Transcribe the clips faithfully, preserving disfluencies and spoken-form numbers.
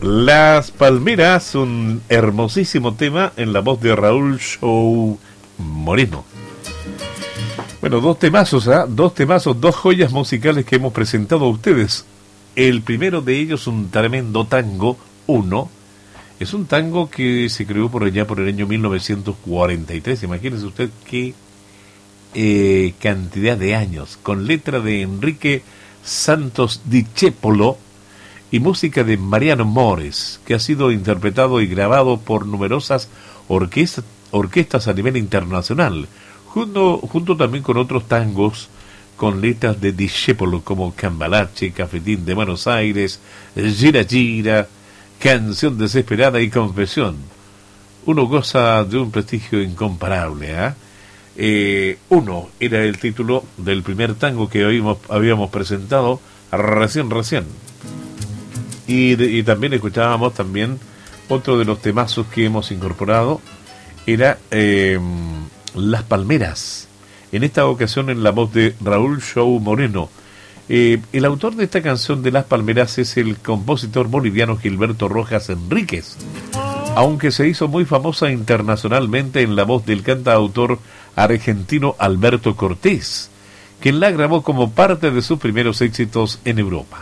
Las Palmeras, un hermosísimo tema en la voz de Raúl Show Moreno. Bueno, dos temazos, ¿eh? dos temazos, dos joyas musicales que hemos presentado a ustedes. El primero de ellos, un tremendo tango, uno. Es un tango que se creó por allá por el año mil novecientos cuarenta y tres. Imagínese usted qué eh, cantidad de años. Con letra de Enrique Santos Discépolo y música de Mariano Mores, que ha sido interpretado y grabado por numerosas orquestas, orquestas a nivel internacional, junto, junto también con otros tangos con letras de Discépolo como Cambalache, Cafetín de Buenos Aires, Gira Gira, Canción Desesperada y Confesión. Uno goza de un prestigio incomparable, ¿eh? Eh, uno era el título del primer tango que habíamos, habíamos presentado recién, recién. Y, de, y también escuchábamos también otro de los temazos que hemos incorporado, era eh, Las Palmeras. En esta ocasión en la voz de Raúl Show Moreno. Eh, el autor de esta canción de Las Palmeras es el compositor boliviano Gilberto Rojas Enríquez, aunque se hizo muy famosa internacionalmente en la voz del cantautor argentino Alberto Cortés, quien la grabó como parte de sus primeros éxitos en Europa.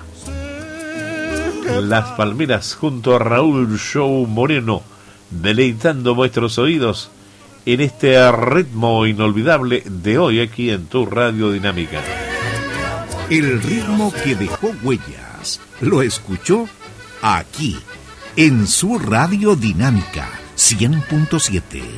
Las Palmeras junto a Raúl Show Moreno, deleitando vuestros oídos en este ritmo inolvidable de hoy aquí en tu Radio Dinámica. El ritmo que dejó huellas, lo escuchó aquí, en su Radio Dinámica cien punto siete.